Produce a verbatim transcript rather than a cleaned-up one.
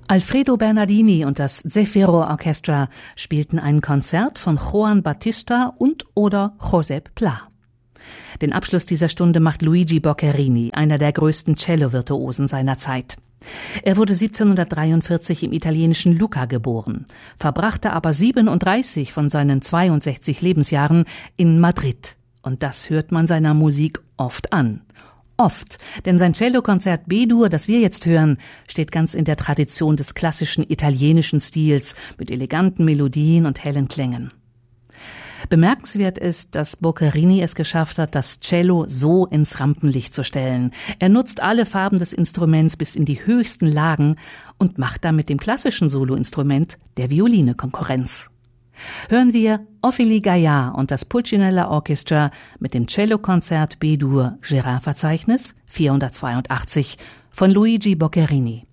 Alfredo Bernardini und das Zefiro Orchestra spielten ein Konzert von Joan Battista und oder Josep Pla. Den Abschluss dieser Stunde macht Luigi Boccherini, einer der größten Cello-Virtuosen seiner Zeit. Er wurde siebzehnhundertdreiundvierzig im italienischen Lucca geboren, verbrachte aber siebenunddreißig von seinen zweiundsechzig Lebensjahren in Madrid. Und das hört man seiner Musik oft an. Oft, denn sein Cellokonzert B-Dur, das wir jetzt hören, steht ganz in der Tradition des klassischen italienischen Stils mit eleganten Melodien und hellen Klängen. Bemerkenswert ist, dass Boccherini es geschafft hat, das Cello so ins Rampenlicht zu stellen. Er nutzt alle Farben des Instruments bis in die höchsten Lagen und macht damit dem klassischen Soloinstrument der Violine Konkurrenz. Hören wir Ophélie Gaillard und das Pulcinella Orchestra mit dem Cellokonzert B-Dur Gérard-Verzeichnis vierhundertzweiundachtzig von Luigi Boccherini.